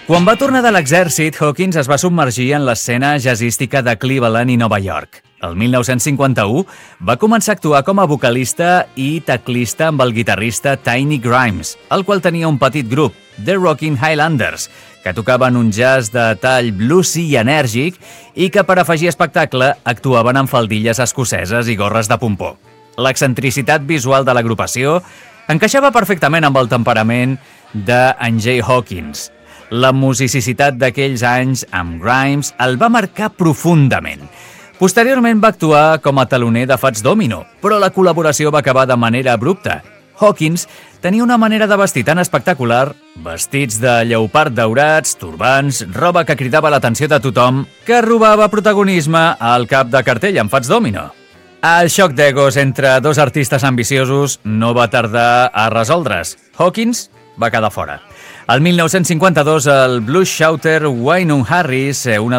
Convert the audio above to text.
Quan va tornar de l'exèrcit, Hawkins es va submergir en l'escena jazzística de Cleveland i Nova York. El 1951 va començar a actuar com a vocalista i teclista amb el guitarrista Tiny Grimes, el qual tenia un petit grup, The Rockin' Highlanders, que tocaven un jazz de tall bluesy i enèrgic i que per afegir espectacle actuaven amb faldilles escoceses i gorres de pompó. L'excentricitat visual de l'agrupació encaixava perfectament amb el temperament d'en Jay Hawkins. La musicicitat d'aquells anys amb Grimes el va marcar profundament. Posteriorment va actuar com a teloner de Fats Domino, però la col·laboració va acabar de manera abrupta. Hawkins tenia una manera de vestir tan espectacular, vestits de lleopard daurats, turbants, roba que cridava l'atenció de tothom, que robava protagonisme al cap de cartell amb Fats Domino. El xoc d'egos entre dos artistes ambiciosos no va tardar a resoldre's. Hawkins va quedar fora. El 1952, el blues shouter Wynon Harris, una